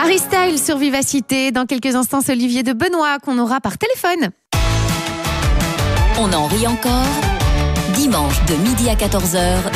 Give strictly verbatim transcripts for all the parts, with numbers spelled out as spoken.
Harry Styles sur Vivacité. Dans quelques instants, c'est Olivier de Benoît qu'on aura par téléphone. On en rit encore. Dimanche de midi à quatorze heures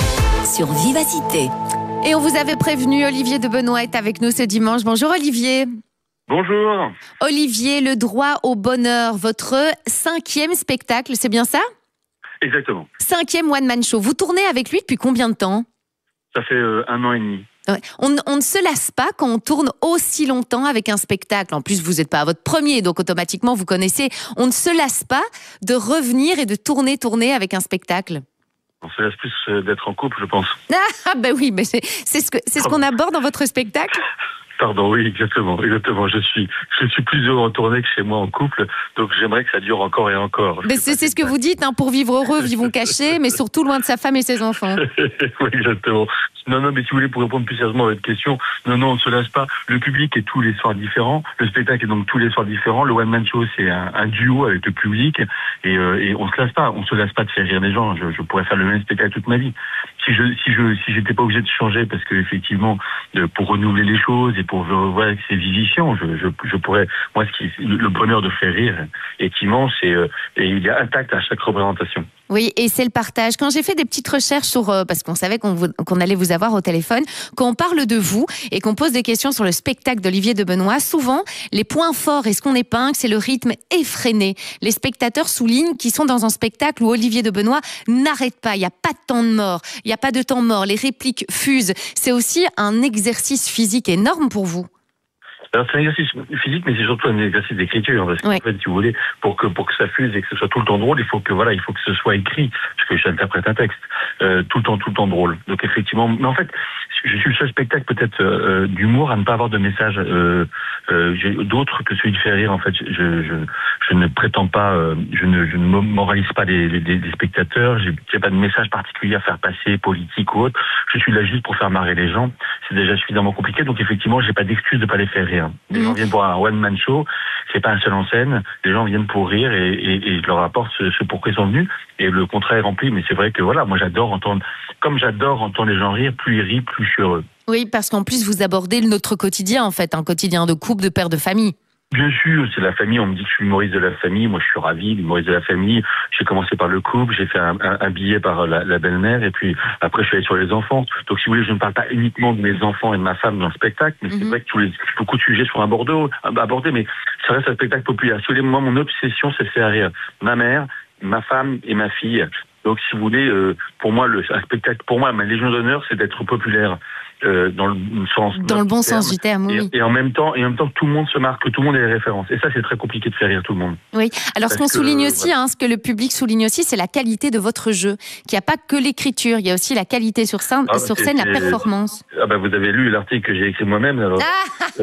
sur Vivacité. Et on vous avait prévenu, Olivier de Benoît est avec nous ce dimanche. Bonjour Olivier. Bonjour. Olivier, le droit au bonheur, votre cinquième spectacle, c'est bien ça ? Exactement. Cinquième one-man show. Vous tournez avec lui depuis combien de temps ? Ça fait euh, un an et demi. Ouais. On, on ne se lasse pas quand on tourne aussi longtemps avec un spectacle. En plus, vous n'êtes pas à votre premier, donc automatiquement, vous connaissez. On ne se lasse pas de revenir et de tourner, tourner avec un spectacle. On se lasse plus euh, d'être en couple, je pense. Ah, ben oui, mais c'est, c'est ce que, c'est ce qu'on aborde dans votre spectacle. Pardon, oui, exactement, exactement. Je suis, je suis plus heureux en tournée que chez moi en couple, donc j'aimerais que ça dure encore et encore. Mais c'est, c'est ce que vous dites, hein, pour vivre heureux, vivons cachés, mais surtout loin de sa femme et ses enfants. Oui, exactement. Non, non, mais si vous voulez, pour répondre plus sérieusement à votre question, non, non, on ne se lasse pas. Le public est tous les soirs différent. Le spectacle est donc tous les soirs différent. Le one man show, c'est un, un duo avec le public, et, euh, et on se lasse pas. On se lasse pas de faire rire les gens. Je, je pourrais faire le même spectacle toute ma vie. Si je, si je, si j'étais pas obligé de changer, parce que effectivement, pour renouveler les choses et pour voir que c'est vivifiant, je, je, je pourrais. Moi, ce qui, le bonheur de faire rire est immense et, euh, et il est intact à chaque représentation. Oui, et c'est le partage. Quand j'ai fait des petites recherches sur, euh, parce qu'on savait qu'on, vous, qu'on allait vous avoir au téléphone, quand on parle de vous et qu'on pose des questions sur le spectacle d'Olivier de Benoît, souvent, les points forts et ce qu'on épingle, c'est le rythme effréné. Les spectateurs soulignent qu'ils sont dans un spectacle où Olivier de Benoît n'arrête pas. Il n'y a pas de temps de mort. Il n'y a pas de temps mort. Les répliques fusent. C'est aussi un exercice physique énorme pour vous. Alors, c'est un exercice physique, mais c'est surtout un exercice d'écriture, parce qu'en ouais. fait, si vous voulez, pour que pour que ça fuse et que ce soit tout le temps drôle, il faut que voilà, il faut que ce soit écrit, parce que j'interprète un texte, euh, tout le temps, tout le temps drôle. Donc effectivement, mais en fait, je suis le seul spectacle peut-être euh, d'humour à ne pas avoir de message. Euh, euh, j'ai d'autres que celui de faire rire. En fait, je je je ne prétends pas, euh, je ne je ne moralise pas les les, les spectateurs. J'ai, j'ai pas de message particulier à faire passer, politique ou autre. Je suis là juste pour faire marrer les gens. C'est déjà suffisamment compliqué, donc effectivement, j'ai pas d'excuse de pas les faire rire. Les gens viennent pour un one-man show, c'est pas un seul en scène, les gens viennent pour rire et, et, et je leur apporte ce, ce pourquoi ils sont venus, et le contrat est rempli, mais c'est vrai que voilà, moi j'adore entendre, comme j'adore entendre les gens rire, plus ils rient, plus je suis heureux. Oui, parce qu'en plus vous abordez notre quotidien en fait, un quotidien de couple, de père, de famille. Bien sûr, c'est la famille, on me dit que je suis l'humoriste de la famille, moi je suis ravi, l'humoriste de la famille. J'ai commencé par le couple, j'ai fait un, un, un billet par la, la belle-mère, et puis après je suis allé sur les enfants. Donc si vous voulez, je ne parle pas uniquement de mes enfants et de ma femme dans le spectacle, mais mm-hmm. c'est vrai que tous les, beaucoup de sujets sont abordés, abordés, mais ça reste un spectacle populaire. Si vous voulez, moi mon obsession c'est de faire rire ma mère, ma femme et ma fille. Donc si vous voulez, euh, pour moi, le, un spectacle, pour moi, ma Légion d'honneur, c'est d'être populaire. Euh, dans le sens dans le bon terme, sens du terme, oui. Et, et en même temps, et en même temps, que tout le monde se marque, que tout le monde ait les références. Et ça, c'est très compliqué de faire rire tout le monde. Oui. Alors, Parce ce qu'on que, souligne aussi, voilà. hein, ce que le public souligne aussi, c'est la qualité de votre jeu. Qu'il n'y a pas que l'écriture, il y a aussi la qualité sur scène, ah, sur scène, la performance. Ah bah vous avez lu l'article que j'ai écrit moi-même. Alors. euh...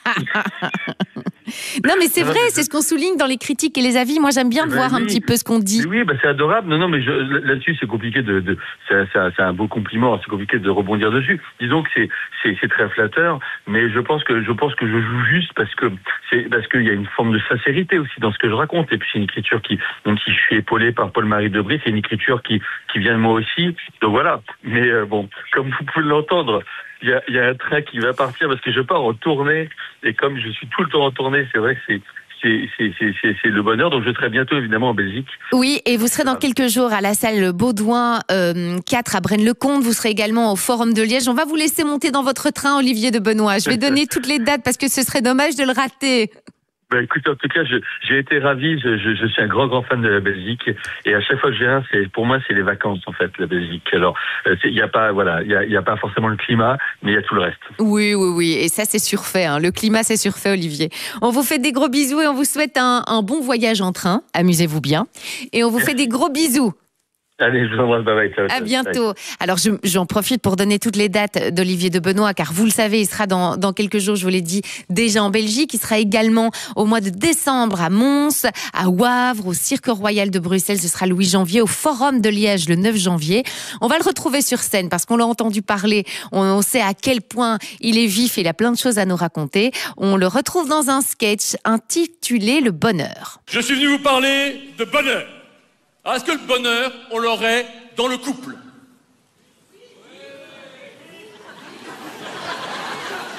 Non, mais c'est vrai, c'est ce qu'on souligne dans les critiques et les avis. Moi, j'aime bien ben voir oui. un petit peu ce qu'on dit. Oui, bah c'est adorable. Non, non, mais je, là-dessus, c'est compliqué de, de c'est, c'est, un, c'est un beau compliment. C'est compliqué de rebondir dessus. Disons que c'est, c'est, c'est très flatteur, mais je pense que, je pense que je joue juste parce que c'est, parce qu'il y a une forme de sincérité aussi dans ce que je raconte. Et puis c'est une écriture qui, même si je suis épaulé par Paul-Marie Debré, c'est une écriture qui, qui vient de moi aussi. Donc voilà. Mais euh, bon, comme vous pouvez l'entendre. Il y, a, il y a un train qui va partir parce que je pars en tournée et comme je suis tout le temps en tournée, c'est vrai que c'est c'est c'est c'est c'est, c'est le bonheur. Donc je serai bientôt évidemment en Belgique. Oui, et vous serez dans quelques jours à la salle Baudouin euh, quatre à Braine-le-Comte. Vous serez également au Forum de Liège. On va vous laisser monter dans votre train, Olivier de Benoît. Je vais donner toutes les dates parce que ce serait dommage de le rater. Ben écoutez, en tout cas, je, j'ai été ravi. Je, je, je suis un grand, grand fan de la Belgique, et à chaque fois que je viens, c'est pour moi, c'est les vacances en fait, la Belgique. Alors, il y a pas, voilà, il y a, y a pas forcément le climat, mais il y a tout le reste. Oui, oui, oui, et ça c'est surfait. Hein. Le climat, c'est surfait, Olivier. On vous fait des gros bisous et on vous souhaite un, un bon voyage en train. Amusez-vous bien, et on vous fait des gros bisous. Allez, je vous embrasse, bye bye. Ciao, à bientôt. Alors, je, j'en profite pour donner toutes les dates d'Olivier de Benoît, car vous le savez, il sera dans, dans quelques jours, je vous l'ai dit, déjà en Belgique. Il sera également au mois de décembre à Mons, à Wavre, au Cirque Royal de Bruxelles. Ce sera le huit janvier, au Forum de Liège le neuf janvier. On va le retrouver sur scène parce qu'on l'a entendu parler. On, on sait à quel point il est vif et il a plein de choses à nous raconter. On le retrouve dans un sketch intitulé Le Bonheur. Je suis venu vous parler de bonheur. Alors, est-ce que le bonheur, on l'aurait dans le couple ?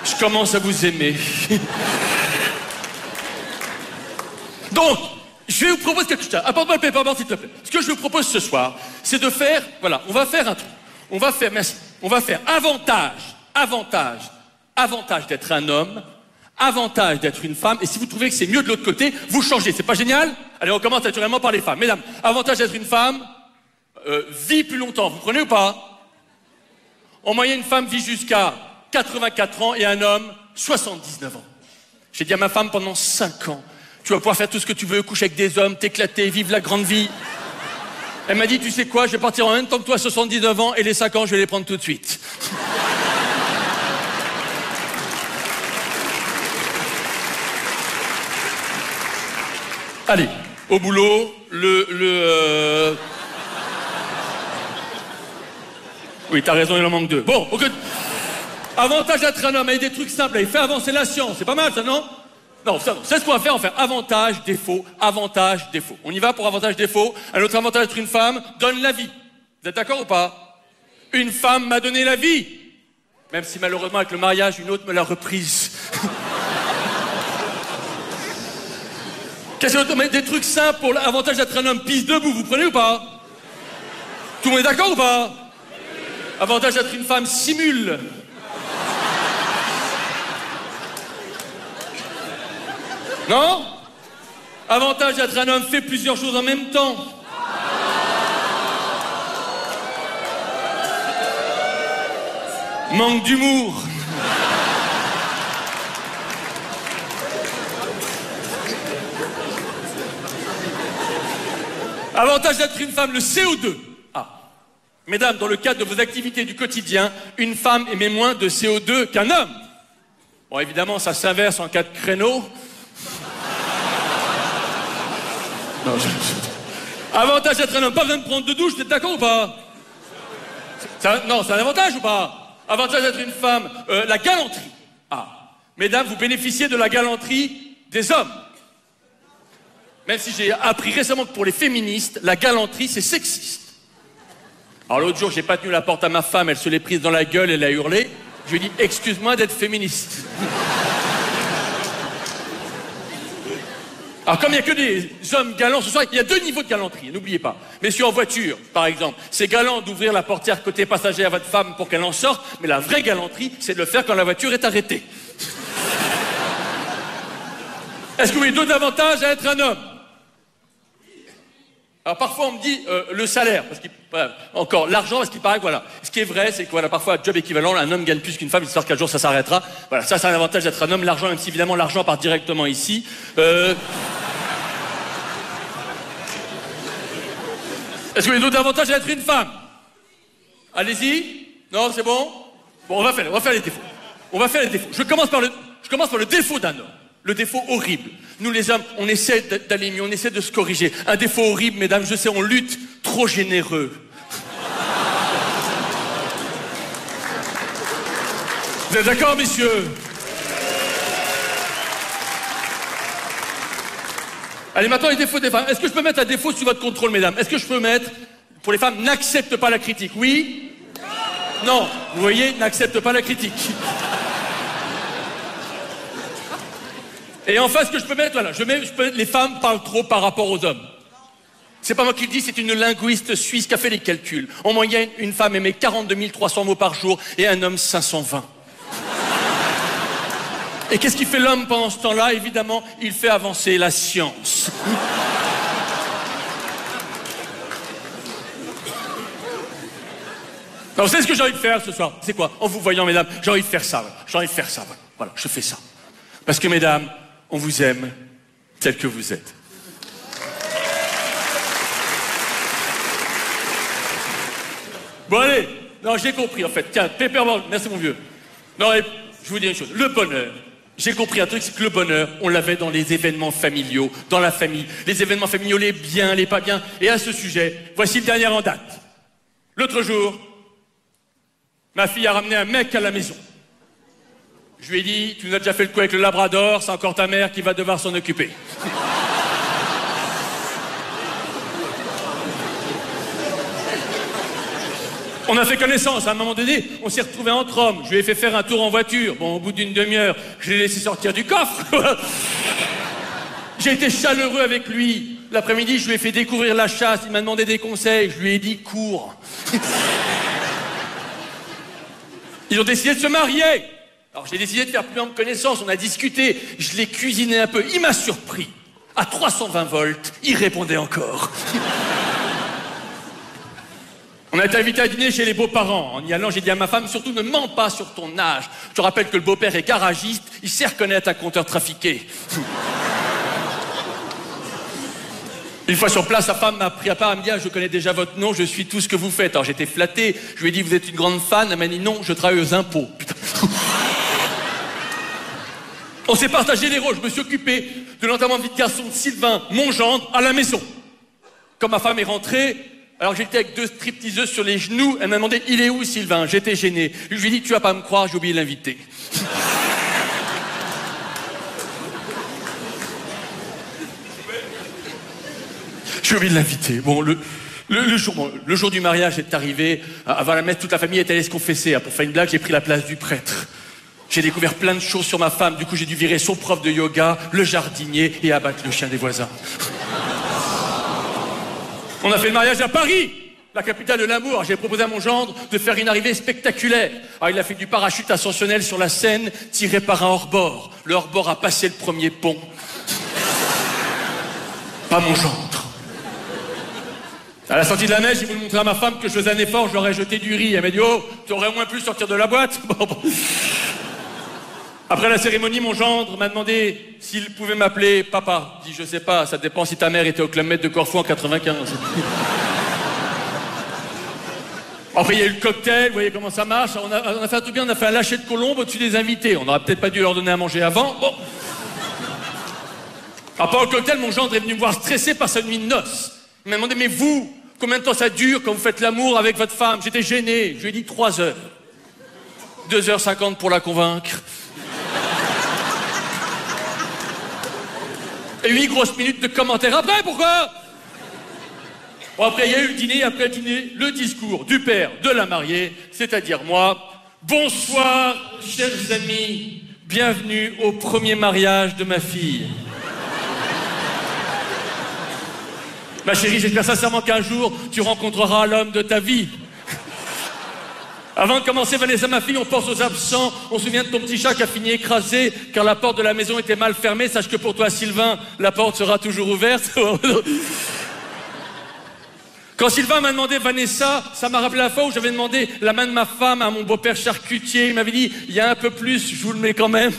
Je commence à vous aimer. Donc, je vais vous proposer quelque chose. Apporte-moi le paperboard, s'il te plaît. Ce que je vous propose ce soir, c'est de faire... Voilà, on va faire un truc. On va faire... Merci. On va faire avantage, avantage, avantage d'être un homme, avantage d'être une femme. Et si vous trouvez que c'est mieux de l'autre côté, vous changez. C'est pas génial? Allez, on commence naturellement par les femmes. Mesdames, avantage d'être une femme, euh, vit plus longtemps. Vous prenez ou pas? En moyenne, une femme vit jusqu'à quatre-vingt-quatre ans et un homme, soixante-dix-neuf ans. J'ai dit à ma femme pendant cinq ans, tu vas pouvoir faire tout ce que tu veux, coucher avec des hommes, t'éclater, vivre la grande vie. Elle m'a dit, tu sais quoi, je vais partir en même temps que toi, soixante-dix-neuf ans, et les cinq ans, je vais les prendre tout de suite. Allez, au boulot, le... le euh... Oui, t'as raison, il en manque deux. Bon, ok. Avantage d'être un homme, avec des trucs simples, il fait avancer la science, c'est pas mal ça, non? Non, ça non. C'est ce qu'on va faire, on va faire avantage, défaut, avantage, défaut. On y va pour avantage, défaut. Un autre avantage d'être une femme, donne la vie. Vous êtes d'accord ou pas? Une femme m'a donné la vie. Même si malheureusement avec le mariage, une autre me l'a reprise. Qu'est-ce que vous des trucs simples pour l'avantage d'être un homme, pisse debout, vous prenez ou pas? Tout le monde est d'accord ou pas? Avantage d'être une femme, simule. Non? Avantage d'être un homme, fait plusieurs choses en même temps. Manque d'humour. Avantage d'être une femme, le C O deux. Ah. Mesdames, dans le cadre de vos activités du quotidien, une femme émet moins de C O deux qu'un homme. Bon, évidemment, ça s'inverse en cas de créneau. Non, je... Avantage d'être un homme, pas besoin de prendre de douche, vous êtes d'accord ou pas? un... Non, c'est un avantage ou pas? Avantage d'être une femme, euh, la galanterie. Ah, mesdames, vous bénéficiez de la galanterie des hommes. Même si j'ai appris récemment que pour les féministes, la galanterie, c'est sexiste. Alors l'autre jour, j'ai pas tenu la porte à ma femme, elle se l'est prise dans la gueule, elle a hurlé. Je lui ai dit, excuse-moi d'être féministe. Alors comme il n'y a que des hommes galants ce soir, il y a deux niveaux de galanterie, n'oubliez pas. Messieurs en voiture, par exemple, c'est galant d'ouvrir la portière côté passager à votre femme pour qu'elle en sorte, mais la vraie galanterie, c'est de le faire quand la voiture est arrêtée. Est-ce que vous voyez d'autres avantages à être un homme? Alors parfois on me dit euh, le salaire, parce qu'il, euh, encore l'argent, parce qu'il paraît que voilà, ce qui est vrai, c'est que voilà, parfois à job équivalent, un homme gagne plus qu'une femme, j'espère qu'un jour ça s'arrêtera. Voilà, ça c'est un avantage d'être un homme, l'argent, même si évidemment l'argent part directement ici. Euh... Est-ce que vous avez d'autres avantages à être une femme? Allez-y. Non, c'est bon? Bon, on va faire, on va faire les défauts. On va faire les défauts. Je commence par le, je commence par le défaut d'un homme. Le défaut horrible. Nous les hommes, on essaie d'aller mieux, on essaie de se corriger. Un défaut horrible, mesdames, je sais, on lutte, trop généreux. Vous êtes d'accord, messieurs? Allez, maintenant les défauts des femmes. Est-ce que je peux mettre un défaut sous votre contrôle, mesdames? Est-ce que je peux mettre, pour les femmes, n'accepte pas la critique? Oui? Non. Vous voyez, n'accepte pas la critique. Et enfin, ce que je peux mettre, voilà, je mets, je peux, les femmes parlent trop par rapport aux hommes. C'est pas moi qui le dis, c'est une linguiste suisse qui a fait les calculs. En moyenne, une femme émet quarante-deux mille trois cents mots par jour et un homme cinq cent vingt. Et qu'est-ce qui fait l'homme pendant ce temps-là? Évidemment, il fait avancer la science. Alors, vous savez ce que j'ai envie de faire ce soir? C'est quoi? En vous voyant, mesdames, j'ai envie de faire ça. Voilà. J'ai envie de faire ça. Voilà. Voilà, je fais ça. Parce que, mesdames, on vous aime tel que vous êtes. Bon, allez. Non, j'ai compris, en fait. Tiens, paperboard, merci, mon vieux. Non, et, je vous dis une chose. Le bonheur. J'ai compris un truc, c'est que le bonheur, on l'avait dans les événements familiaux, dans la famille. Les événements familiaux, les biens, les pas biens. Et à ce sujet, voici le dernier en date. L'autre jour, ma fille a ramené un mec à la maison. Je lui ai dit, tu nous as déjà fait le coup avec le labrador, c'est encore ta mère qui va devoir s'en occuper. On a fait connaissance, à un moment donné, on s'est retrouvés entre hommes. Je lui ai fait faire un tour en voiture. Bon, au bout d'une demi-heure, je l'ai laissé sortir du coffre. J'ai été chaleureux avec lui. L'après-midi, je lui ai fait découvrir la chasse. Il m'a demandé des conseils. Je lui ai dit, cours. Ils ont décidé de se marier. Alors j'ai décidé de faire plus ample connaissance. On a discuté. Je l'ai cuisiné un peu. Il m'a surpris. À trois cent vingt volts, il répondait encore. On a été invité à dîner chez les beaux-parents. En y allant, j'ai dit à ma femme, surtout ne mens pas sur ton âge. Je te rappelle que le beau-père est garagiste. Il sait reconnaître un compteur trafiqué. Une fois sur place, sa femme m'a pris à part, elle me dit ah, je connais déjà votre nom, je suis tout ce que vous faites. Alors j'étais flatté, je lui ai dit vous êtes une grande fan, elle m'a dit non, je travaille aux impôts. Putain. On s'est partagé les rôles, je me suis occupé de l'enterrement de vie de garçon de Sylvain, mon gendre, à la maison. Quand ma femme est rentrée, alors j'étais avec deux stripteaseuses sur les genoux, elle m'a demandé il est où Sylvain? J'étais gêné. Je lui ai dit tu vas pas me croire, j'ai oublié de l'inviter. J'ai oublié de l'inviter. Bon, le, le, le, jour, bon, le jour du mariage est arrivé. Avant la messe, toute la famille est allée se confesser. Pour faire une blague, j'ai pris la place du prêtre. J'ai découvert plein de choses sur ma femme. Du coup, j'ai dû virer son prof de yoga, le jardinier et abattre le chien des voisins. On a fait le mariage à Paris, la capitale de l'amour. J'ai proposé à mon gendre de faire une arrivée spectaculaire. Alors, il a fait du parachute ascensionnel sur la Seine, tiré par un hors-bord. Le hors-bord a passé le premier pont. Pas mon gendre. À la sortie de la messe, j'ai voulu montrer à ma femme que je faisais un effort, je leur ai jeté du riz. Elle m'a dit, oh, tu aurais au moins pu sortir de la boîte. Bon, bon. Après la cérémonie, mon gendre m'a demandé s'il pouvait m'appeler papa. Je dis, je sais pas, ça dépend si ta mère était au Club Med de Corfou en quatre-vingt-quinze. Après, il y a eu le cocktail, vous voyez comment ça marche. On a, on a fait un truc bien, on a fait un lâcher de colombe au-dessus des invités. On n'aurait peut-être pas dû leur donner à manger avant. Bon. Après le cocktail, mon gendre est venu me voir stressé par sa nuit de noces. Il m'a demandé, mais vous, combien de temps ça dure quand vous faites l'amour avec votre femme? J'étais gêné. Je lui ai dit trois heures. deux heures cinquante pour la convaincre. Et huit grosses minutes de commentaires après, pourquoi? Bon, après, il y a eu le dîner, après le dîner, le discours du père de la mariée, c'est-à-dire moi. Bonsoir, chers amis. Bienvenue au premier mariage de ma fille. Ma chérie, j'espère sincèrement qu'un jour, tu rencontreras l'homme de ta vie. Avant de commencer, Vanessa, ma fille, on pense aux absents. On se souvient de ton petit chat qui a fini écrasé car la porte de la maison était mal fermée. Sache que pour toi, Sylvain, la porte sera toujours ouverte. Quand Sylvain m'a demandé Vanessa, ça m'a rappelé la fois où j'avais demandé la main de ma femme à mon beau-père charcutier. Il m'avait dit, il y a un peu plus, je vous le mets quand même.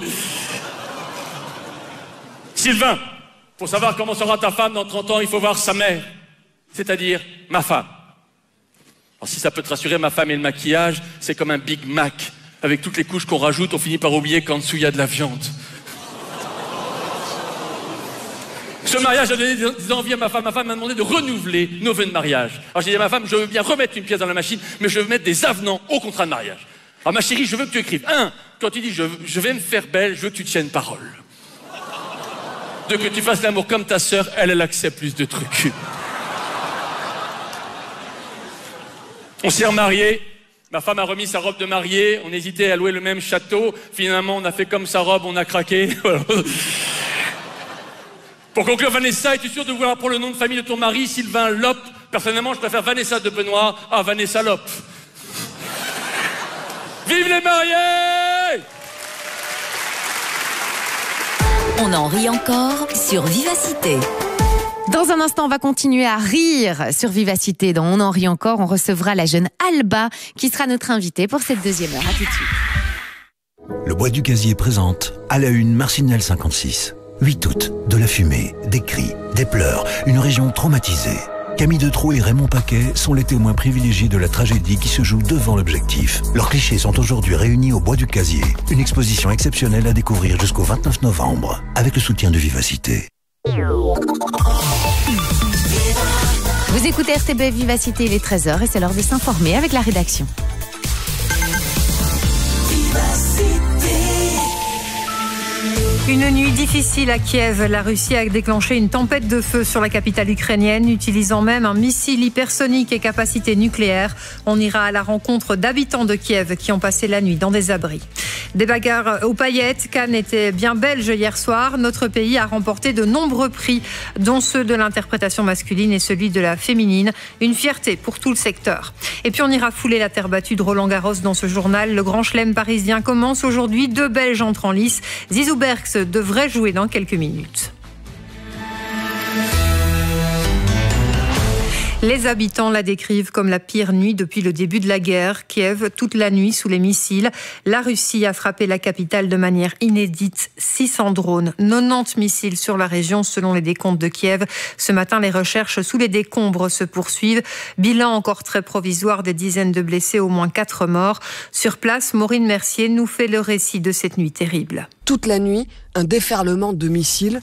Sylvain, pour savoir comment sera ta femme dans trente ans, il faut voir sa mère, c'est-à-dire ma femme. Alors si ça peut te rassurer, ma femme et le maquillage, c'est comme un Big Mac. Avec toutes les couches qu'on rajoute, on finit par oublier qu'en dessous, il y a de la viande. Ce mariage a donné des envies à ma femme. Ma femme m'a demandé de renouveler nos vœux de mariage. Alors j'ai dit à ma femme, je veux bien remettre une pièce dans la machine, mais je veux mettre des avenants au contrat de mariage. Alors ma chérie, je veux que tu écrives. Un, quand tu dis je, je vais me faire belle, je veux que tu tiennes parole. Deux, que tu fasses l'amour comme ta sœur, elle, elle accepte plus de trucs. On s'est remariés. Ma femme a remis sa robe de mariée. On hésitait à louer le même château. Finalement, on a fait comme sa robe, on a craqué. Pour conclure, Vanessa, es-tu sûre de vouloir pour le nom de famille de ton mari, Sylvain Lope? Personnellement, je préfère Vanessa de Benoît à Vanessa Lope. Vive les mariés! On en rit encore sur Vivacité. Dans un instant, on va continuer à rire sur Vivacité. Dans On en rit encore, on recevra la jeune Alba qui sera notre invitée pour cette deuxième heure. À tout de suite. Le Bois du Casier présente à la une Marcinelle cinquante-six. huit août, de la fumée, des cris, des pleurs, une région traumatisée. Camille Detros et Raymond Paquet sont les témoins privilégiés de la tragédie qui se joue devant l'objectif. Leurs clichés sont aujourd'hui réunis au Bois du Casier. Une exposition exceptionnelle à découvrir jusqu'au vingt-neuf novembre, avec le soutien de Vivacité. Vous écoutez R T B Vivacité, il est treize heures et c'est l'heure de s'informer avec la rédaction. Une nuit difficile à Kiev. La Russie a déclenché une tempête de feu sur la capitale ukrainienne, utilisant même un missile hypersonique et capacité nucléaire. On ira à la rencontre d'habitants de Kiev qui ont passé la nuit dans des abris. Des bagarres aux paillettes. Cannes était bien belge hier soir. Notre pays a remporté de nombreux prix, dont ceux de l'interprétation masculine et celui de la féminine. Une fierté pour tout le secteur. Et puis on ira fouler la terre battue de Roland Garros dans ce journal. Le Grand Chelem parisien commence aujourd'hui. Deux Belges entrent en lice. Zizou Berks devrait jouer dans quelques minutes. Les habitants la décrivent comme la pire nuit depuis le début de la guerre. Kiev, toute la nuit sous les missiles. La Russie a frappé la capitale de manière inédite. six cents drones, quatre-vingt-dix missiles sur la région selon les décomptes de Kiev. Ce matin, les recherches sous les décombres se poursuivent. Bilan encore très provisoire, des dizaines de blessés, au moins quatre morts. Sur place, Maureen Mercier nous fait le récit de cette nuit terrible. Toute la nuit, un déferlement de missiles.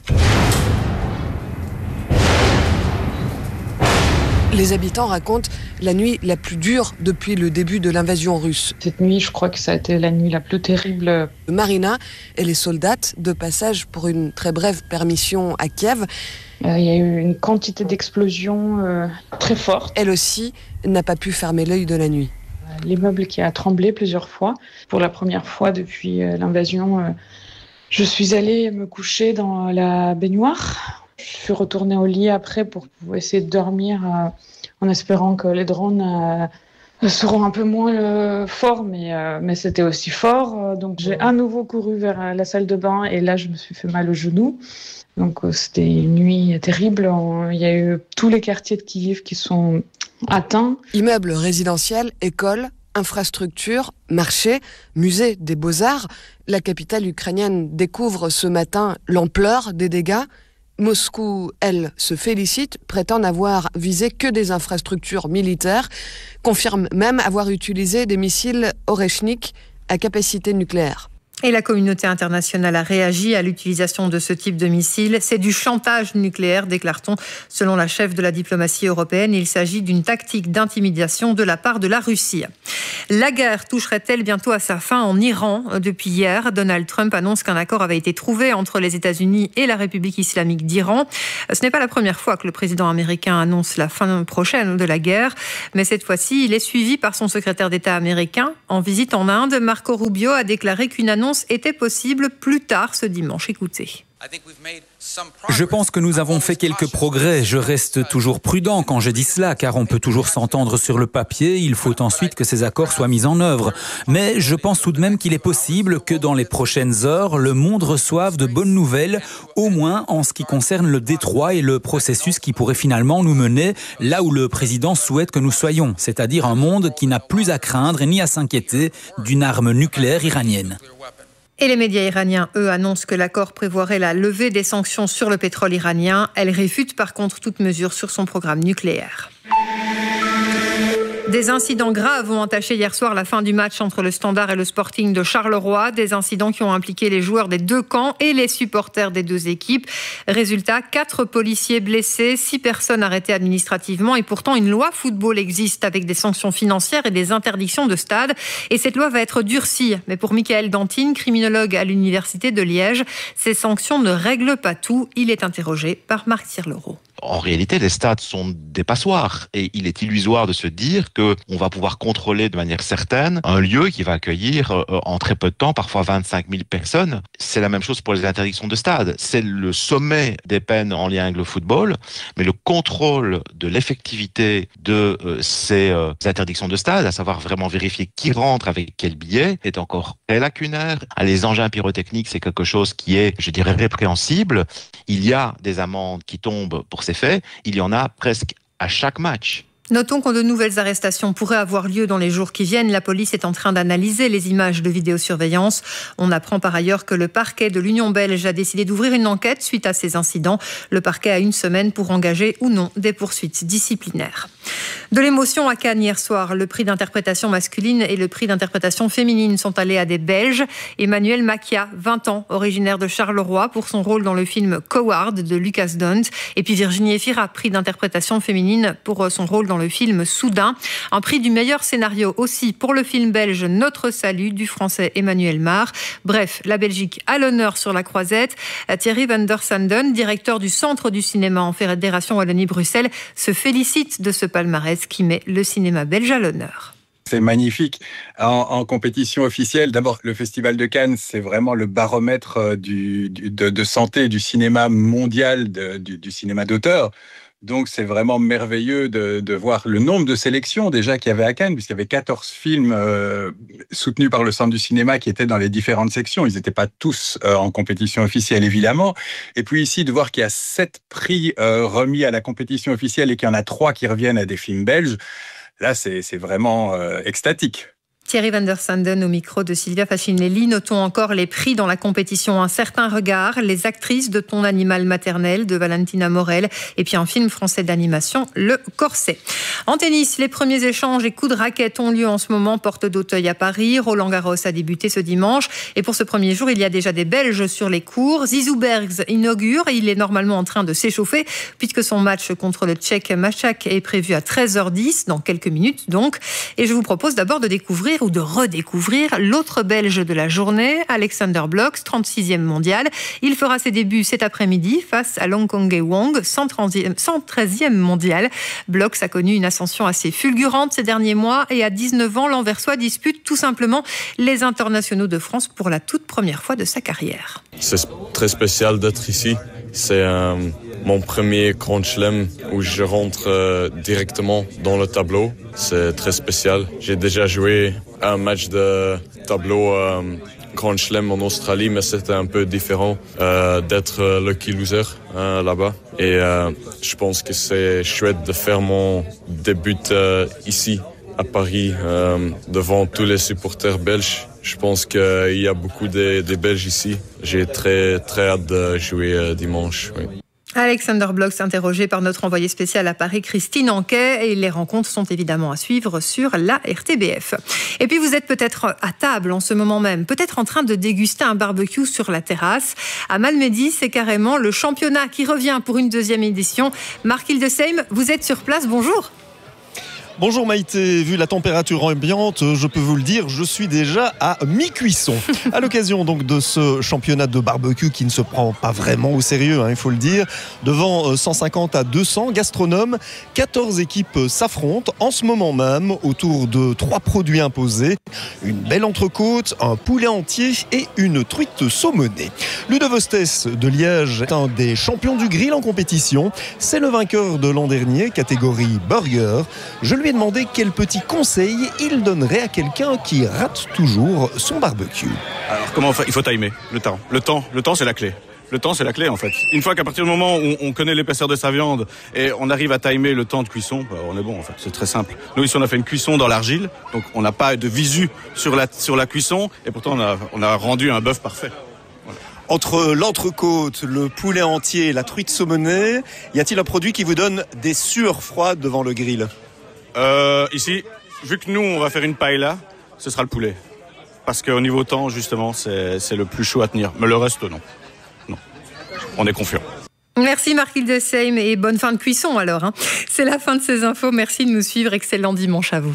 Les habitants racontent la nuit la plus dure depuis le début de l'invasion russe. Cette nuit, je crois que ça a été la nuit la plus terrible. Marina, elle est soldate de passage pour une très brève permission à Kiev. Euh, il y a eu une quantité d'explosions euh, très forte. Elle aussi n'a pas pu fermer l'œil de la nuit. L'immeuble qui a tremblé plusieurs fois. Pour la première fois depuis euh, l'invasion, euh, je suis allée me coucher dans la baignoire. Je suis retournée au lit après pour essayer de dormir euh, en espérant que les drones euh, seront un peu moins euh, forts, mais, euh, mais c'était aussi fort. Donc j'ai à nouveau couru vers la salle de bain et là je me suis fait mal au genou. Donc euh, c'était une nuit terrible. Il y a eu tous les quartiers de Kiev qui sont atteints. Immeubles résidentiels, écoles, infrastructures, marchés, musées des beaux-arts. La capitale ukrainienne découvre ce matin l'ampleur des dégâts. Moscou, elle, se félicite, prétend n'avoir visé que des infrastructures militaires, confirme même avoir utilisé des missiles Oreshnik à capacité nucléaire. Et la communauté internationale a réagi à l'utilisation de ce type de missile. C'est du chantage nucléaire, déclare-t-on, selon la chef de la diplomatie européenne. Il s'agit d'une tactique d'intimidation de la part de la Russie. La guerre toucherait-elle bientôt à sa fin en Iran ? Depuis hier, Donald Trump annonce qu'un accord avait été trouvé entre les États-Unis et la République islamique d'Iran. Ce n'est pas la première fois que le président américain annonce la fin prochaine de la guerre, mais cette fois-ci, il est suivi par son secrétaire d'État américain. En visite en Inde, Marco Rubio a déclaré qu'une annonce était possible plus tard ce dimanche. Écoutez. Je pense que nous avons fait quelques progrès. Je reste toujours prudent quand je dis cela, car on peut toujours s'entendre sur le papier. Il faut ensuite que ces accords soient mis en œuvre. Mais je pense tout de même qu'il est possible que dans les prochaines heures, le monde reçoive de bonnes nouvelles, au moins en ce qui concerne le détroit et le processus qui pourrait finalement nous mener là où le président souhaite que nous soyons, c'est-à-dire un monde qui n'a plus à craindre ni à s'inquiéter d'une arme nucléaire iranienne. Et les médias iraniens, eux, annoncent que l'accord prévoirait la levée des sanctions sur le pétrole iranien. Elle réfute par contre toute mesure sur son programme nucléaire. Des incidents graves ont entaché hier soir la fin du match entre le Standard et le Sporting de Charleroi. Des incidents qui ont impliqué les joueurs des deux camps et les supporters des deux équipes. Résultat, quatre policiers blessés, six personnes arrêtées administrativement. Et pourtant, une loi football existe avec des sanctions financières et des interdictions de stade. Et cette loi va être durcie. Mais pour Michael Dantine, criminologue à l'Université de Liège, ces sanctions ne règlent pas tout. Il est interrogé par Marc Tirlereau. En réalité, les stades sont des passoires et il est illusoire de se dire que on va pouvoir contrôler de manière certaine un lieu qui va accueillir euh, en très peu de temps, parfois vingt-cinq mille personnes. C'est la même chose pour les interdictions de stade. C'est le sommet des peines en lien avec le football, mais le contrôle de l'effectivité de euh, ces euh, interdictions de stade, à savoir vraiment vérifier qui rentre avec quel billet, est encore très lacunaire. Les engins pyrotechniques, c'est quelque chose qui est, je dirais, répréhensible. Il y a des amendes qui tombent pour ces faits, il y en a presque à chaque match. Notons que de nouvelles arrestations pourraient avoir lieu dans les jours qui viennent. La police est en train d'analyser les images de vidéosurveillance. On apprend par ailleurs que le parquet de l'Union belge a décidé d'ouvrir une enquête suite à ces incidents. Le parquet a une semaine pour engager ou non des poursuites disciplinaires. De l'émotion à Cannes hier soir. Le prix d'interprétation masculine et le prix d'interprétation féminine sont allés à des Belges. Emmanuel Macia, vingt ans, originaire de Charleroi, pour son rôle dans le film Coward de Lucas Dont. Et puis Virginie Efira, prix d'interprétation féminine pour son rôle dans le film Soudain. Un prix du meilleur scénario aussi pour le film belge Notre Salut du français Emmanuel Mar. Bref, la Belgique a l'honneur sur la croisette. Thierry van der Sanden, directeur du Centre du cinéma en Fédération Wallonie-Bruxelles, se félicite de ce palmarès qui met le cinéma belge à l'honneur. C'est magnifique. En, en compétition officielle, d'abord, le Festival de Cannes, c'est vraiment le baromètre du, du, de, de santé du cinéma mondial, de, du, du cinéma d'auteur. Donc, c'est vraiment merveilleux de, de voir le nombre de sélections déjà qu'il y avait à Cannes, puisqu'il y avait quatorze films euh, soutenus par le Centre du cinéma qui étaient dans les différentes sections. Ils n'étaient pas tous euh, en compétition officielle, évidemment. Et puis ici, de voir qu'il y a sept prix euh, remis à la compétition officielle et qu'il y en a trois qui reviennent à des films belges, là, c'est, c'est vraiment euh, extatique. Thierry van der Sanden au micro de Sylvia Facinelli. Notons encore les prix dans la compétition Un certain regard, Les actrices de Ton animal maternel de Valentina Morel et puis un film français d'animation, Le Corset. En tennis, les premiers échanges et coups de raquette ont lieu en ce moment, porte d'Auteuil à Paris. Roland Garros a débuté ce dimanche et pour ce premier jour, il y a déjà des Belges sur les cours. Zizou Bergs inaugure et il est normalement en train de s'échauffer puisque son match contre le Tchèque Mačak est prévu à treize heures dix, dans quelques minutes donc. Et je vous propose d'abord de découvrir ou de redécouvrir l'autre Belge de la journée, Alexander Blok, trente-sixième mondial. Il fera ses débuts cet après-midi face à Longkongge Wong, cent treizième mondial. Blok a connu une ascension assez fulgurante ces derniers mois et à dix-neuf ans, l'Anversois dispute tout simplement les internationaux de France pour la toute première fois de sa carrière. C'est très spécial d'être ici. C'est euh, mon premier Grand Chelem où je rentre euh, directement dans le tableau. C'est très spécial. J'ai déjà joué un match de tableau euh, Grand Chelem en Australie, mais c'était un peu différent euh, d'être euh, lucky loser euh, là-bas. Et euh, je pense que c'est chouette de faire mon début euh, ici à Paris euh, devant tous les supporters belges. Je pense qu'il y a beaucoup de, de Belges ici. J'ai très, très hâte de jouer euh, dimanche. Oui. Alexander Blok, interrogé par notre envoyé spécial à Paris, Christine Anquet. Et les rencontres sont évidemment à suivre sur la R T B F. Et puis vous êtes peut-être à table en ce moment même, peut-être en train de déguster un barbecue sur la terrasse. À Malmedy, c'est carrément le championnat qui revient pour une deuxième édition. Marc Hildesheim, vous êtes sur place, bonjour. Bonjour Maïté, vu la température ambiante, je peux vous le dire, je suis déjà à mi-cuisson. À l'occasion donc de ce championnat de barbecue qui ne se prend pas vraiment au sérieux, hein, il faut le dire, devant cent cinquante à deux cents gastronomes, quatorze équipes s'affrontent en ce moment même autour de trois produits imposés, une belle entrecôte, un poulet entier et une truite saumonée. Ludovostes de Liège est un des champions du grill en compétition, c'est le vainqueur de l'an dernier, catégorie burger. Je lui ai demandé quel petit conseil il donnerait à quelqu'un qui rate toujours son barbecue. Alors comment on fait ? Il faut timer le temps. Le temps, le temps c'est la clé. Le temps c'est la clé en fait. Une fois qu'à partir du moment où on connaît l'épaisseur de sa viande et on arrive à timer le temps de cuisson, bah on est bon en fait. C'est très simple. Nous ici on a fait une cuisson dans l'argile, donc on n'a pas de visu sur la sur la cuisson et pourtant on a on a rendu un bœuf parfait. Voilà. Entre l'entrecôte, le poulet entier et la truite saumonée, y a-t-il un produit qui vous donne des sueurs froides devant le grill ? Euh, ici, vu que nous on va faire une paella, ce sera le poulet. Parce qu'au niveau temps, justement, c'est, c'est le plus chaud à tenir. Mais le reste, non. Non. On est confiant. Merci Marc Hildesheim et bonne fin de cuisson alors. Hein. C'est la fin de ces infos. Merci de nous suivre. Excellent dimanche à vous.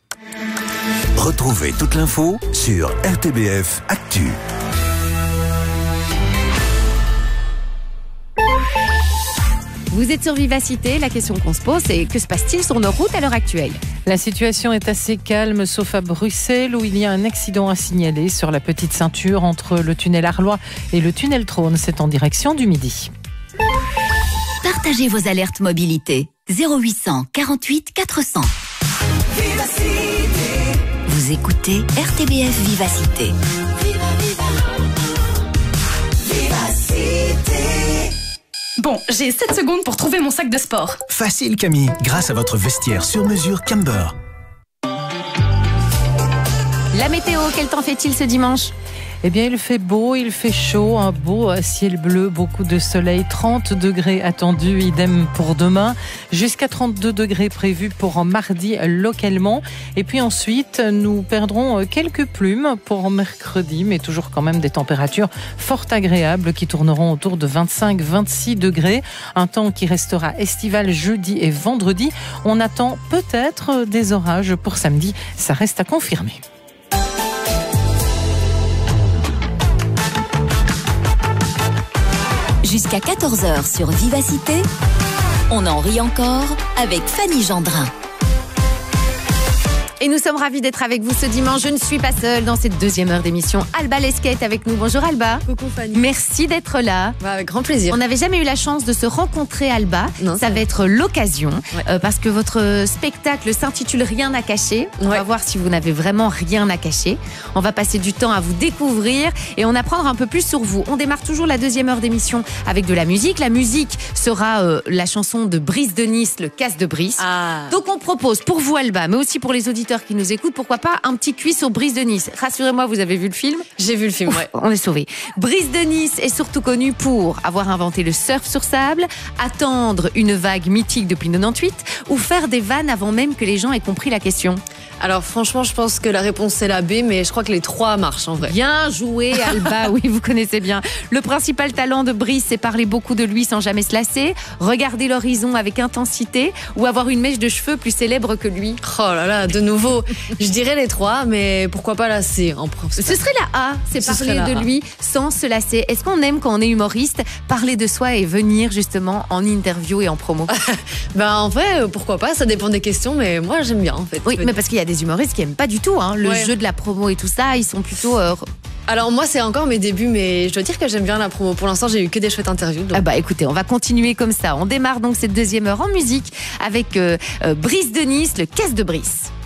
Retrouvez toute l'info sur R T B F Actu. Vous êtes sur Vivacité, la question qu'on se pose, c'est que se passe-t-il sur nos routes à l'heure actuelle ? La situation est assez calme, sauf à Bruxelles, où il y a un accident à signaler sur la petite ceinture entre le tunnel Arlois et le tunnel Trône. C'est en direction du Midi. Partagez vos alertes mobilité. zéro huit cent quarante-huit quatre cents. Vivacité. Vous écoutez R T B F Vivacité. Viva, viva. Vivacité. Bon, j'ai sept secondes pour trouver mon sac de sport. Facile Camille, grâce à votre vestiaire sur mesure Camber. La météo, quel temps fait-il ce dimanche ? Eh bien, il fait beau, il fait chaud, un beau ciel bleu, beaucoup de soleil, trente degrés attendus, idem pour demain, jusqu'à trente-deux degrés prévus pour mardi localement. Et puis ensuite, nous perdrons quelques plumes pour mercredi, mais toujours quand même des températures fort agréables qui tourneront autour de vingt-cinq à vingt-six degrés. Un temps qui restera estival jeudi et vendredi. On attend peut-être des orages pour samedi, ça reste à confirmer. Jusqu'à quatorze heures sur Vivacité, on en rit encore avec Fanny Gendrin. Et nous sommes ravis d'être avec vous ce dimanche. Je ne suis pas seule dans cette deuxième heure d'émission. Alba Lesquet est avec nous. Bonjour Alba. Coucou Fanny. Merci d'être là. Bah, avec grand plaisir. On n'avait jamais eu la chance de se rencontrer, Alba. Non, ça va vrai. être l'occasion Ouais. euh, parce que votre spectacle s'intitule Rien à cacher. On Ouais. va voir si vous n'avez vraiment rien à cacher. On va passer du temps à vous découvrir et en apprendre un peu plus sur vous. On démarre toujours la deuxième heure d'émission avec de la musique. La musique sera euh, la chanson de Brice de Nice, Le Casse de Brice. Ah. Donc on propose pour vous, Alba, mais aussi pour les auditeurs qui nous écoutent, pourquoi pas un petit quiz sur Brice de Nice. Rassurez-moi, vous avez vu le film ? J'ai vu le film, ouais. On est sauvés. Brice de Nice est surtout connu pour avoir inventé le surf sur sable, attendre une vague mythique depuis quatre-vingt-dix-huit ou faire des vannes avant même que les gens aient compris la question. Alors franchement, je pense que la réponse c'est la B, mais je crois que les trois marchent en vrai. Bien joué, Alba. Oui, vous connaissez bien. Le principal talent de Brice, c'est parler beaucoup de lui sans jamais se lasser, regarder l'horizon avec intensité ou avoir une mèche de cheveux plus célèbre que lui. Oh là là, de nouveau, je dirais les trois, mais pourquoi pas la C en principe. Ce serait la A, c'est Ce parler serait la de A. lui sans se lasser. Est-ce qu'on aime quand on est humoriste parler de soi et venir justement en interview et en promo? Ben en vrai, pourquoi pas, ça dépend des questions, mais moi j'aime bien en fait. Oui, mais parce qu'il y a des humoristes qui aiment pas du tout hein, le Ouais. jeu de la promo et tout ça, ils sont plutôt... euh, Alors moi c'est encore mes débuts, mais je dois dire que j'aime bien la promo. Pour l'instant j'ai eu que des chouettes interviews. Donc... Ah bah écoutez, on va continuer comme ça. On démarre donc cette deuxième heure en musique avec euh, euh, Brice de Nice, Le Casse de Brice.